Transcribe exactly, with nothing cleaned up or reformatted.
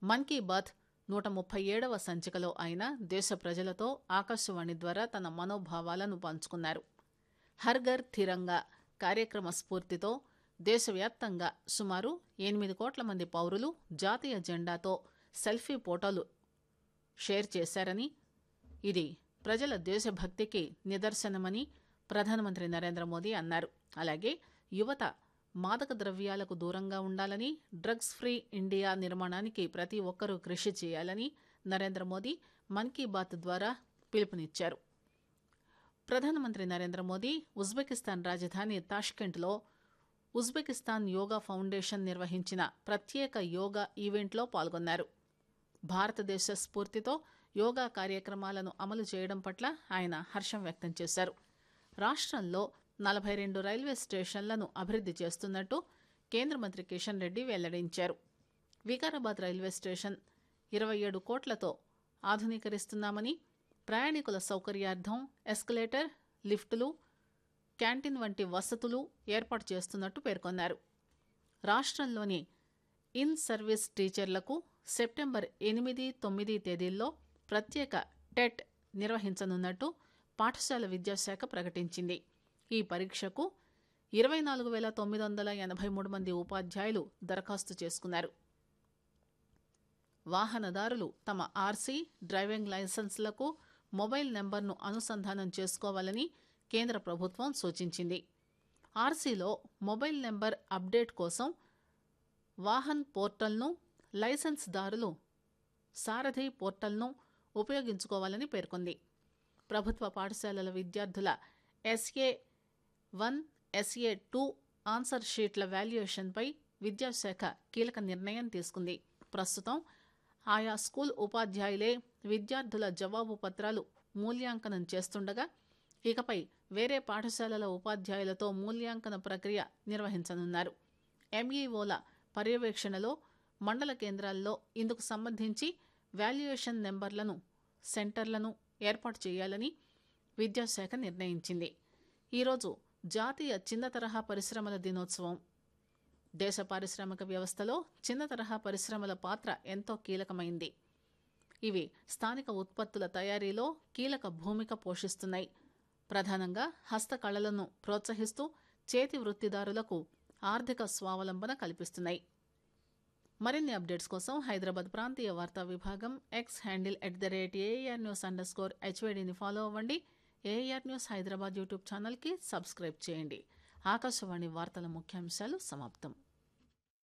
మన్ కీ బాత్ నూట ముప్పై ఏడవ సంచికలో ఆయన దేశ ప్రజలతో ఆకాశవాణి ద్వారా తన మనోభావాలను పంచుకున్నారు. హర్ఘర్ తిరంగా కార్యక్రమ స్ఫూర్తితో దేశవ్యాప్తంగా సుమారు ఎనిమిది కోట్ల మంది పౌరులు జాతీయ జెండాతో సెల్ఫీ ఫోటోలు షేర్ చేశారని, ఇది ప్రజల దేశభక్తికి నిదర్శనమని ప్రధానమంత్రి నరేంద్ర మోదీ అన్నారు. అలాగే యువత మాదక ద్రవ్యాలకు దూరంగా ఉండాలని, డ్రగ్స్ ఫ్రీ ఇండియా నిర్మాణానికి ప్రతి ఒక్కరూ కృషి చేయాలని నరేంద్ర మోదీ మన్ కీ బాత్ ద్వారా పిలుపునిచ్చారు. ప్రధానమంత్రి నరేంద్ర మోదీ ఉజ్బెకిస్తాన్ రాజధాని తాష్కెంట్లో ఉజ్బెకిస్తాన్ యోగా ఫౌండేషన్ నిర్వహించిన ప్రత్యేక యోగా ఈవెంట్లో పాల్గొన్నారు. భారతదేశ స్ఫూర్తితో యోగా కార్యక్రమాలను అమలు చేయడం పట్ల ఆయన హర్షం వ్యక్తం చేశారు. రాష్ట్రంలో నలభై రెండు రైల్వే స్టేషన్లను అభివృద్ధి చేస్తున్నట్టు కేంద్ర మంత్రి కిషన్ రెడ్డి వెల్లడించారు. వికారాబాద్ రైల్వే స్టేషన్ ఇరవై ఏడు కోట్లతో ఆధునీకరిస్తున్నామని, ప్రయాణికుల సౌకర్యార్థం ఎస్కలేటర్, లిఫ్టులు, క్యాంటీన్ వంటి వసతులు ఏర్పాటు చేస్తున్నట్టు పేర్కొన్నారు. రాష్ట్రంలోని ఇన్ సర్వీస్ టీచర్లకు సెప్టెంబర్ ఎనిమిది తొమ్మిది తేదీల్లో ప్రత్యేక టెట్ నిర్వహించనున్నట్టు పాఠశాల విద్యాశాఖ ప్రకటించింది. ఈ పరీక్షకు ఇరవై నాలుగు వేల తొమ్మిది వందల ఎనభై మూడు మంది ఉపాధ్యాయులు దరఖాస్తు చేసుకున్నారు. వాహనదారులు తమ ఆర్సీ, డ్రైవింగ్ లైసెన్స్లకు మొబైల్ నెంబర్ను అనుసంధానం చేసుకోవాలని కేంద్ర ప్రభుత్వం సూచించింది. ఆర్సీలో మొబైల్ నెంబర్ అప్డేట్ కోసం వాహన్ పోర్టల్ను, లైసెన్స్ దారులు సారథి పోర్టల్ను ఉపయోగించుకోవాలని పేర్కొంది. ప్రభుత్వ పాఠశాలల విద్యార్థుల SA one, SA two answer షీట్ల వాల్యుయేషన్పై విద్యాశాఖ కీలక నిర్ణయం తీసుకుంది. ప్రస్తుతం ఆయా స్కూల్ ఉపాధ్యాయులే విద్యార్థుల జవాబు పత్రాలు మూల్యాంకనం చేస్తుండగా, ఇకపై వేరే పాఠశాలల ఉపాధ్యాయులతో మూల్యాంకన ప్రక్రియ నిర్వహించనున్నారు. ఎంఈఓల పర్యవేక్షణలో మండల కేంద్రాల్లో ఇందుకు సంబంధించి వాల్యుయేషన్ నెంబర్లను, సెంటర్లను ఏర్పాటు చేయాలని విద్యాశాఖ నిర్ణయించింది. ఈరోజు జాతీయ చిన్న తరహా పరిశ్రమల దినోత్సవం. దేశ పారిశ్రామిక వ్యవస్థలో చిన్న తరహా పరిశ్రమల పాత్ర ఎంతో కీలకమైంది. ఇవి స్థానిక ఉత్పత్తుల తయారీలో కీలక భూమిక పోషిస్తున్నాయి. ప్రధానంగా హస్తకళలను ప్రోత్సహిస్తూ చేతి వృత్తిదారులకు ఆర్థిక స్వావలంబన కల్పిస్తున్నాయి. మరిన్ని అప్డేట్స్ కోసం హైదరాబాద్ ప్రాంతీయ వార్తా విభాగం X handle at the rate AR news under score హెచ్వైడీని follow అవ్వండి. ఏఆర్ న్యూస్ హైదరాబాద్ యూట్యూబ్ ఛానల్కి సబ్స్క్రైబ్ చేయండి. ఆకాశవాణి వార్తల ముఖ్యాంశాలు సమాప్తం.